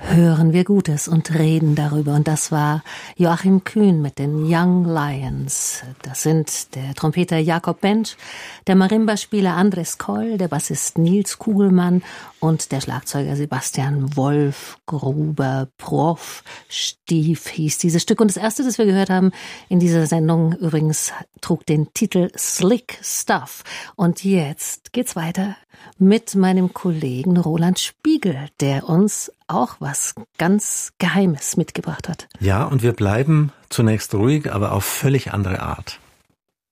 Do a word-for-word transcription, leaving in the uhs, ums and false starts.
hören wir Gutes und reden darüber. Und das war Joachim Kühn mit den Young Lions. Das sind der Trompeter Jakob Bench, der Marimba-Spieler Andres Koll, der Bassist Nils Kugelmann und der Schlagzeuger Sebastian Wolf Gruber. Prof Stief hieß dieses Stück. Und das erste, das wir gehört haben in dieser Sendung übrigens, trug den Titel Slick Stuff. Und jetzt geht's weiter mit meinem Kollegen Roland Spiegel, der uns auch was ganz Geheimes mitgebracht hat. Ja, und wir bleiben zunächst ruhig, aber auf völlig andere Art.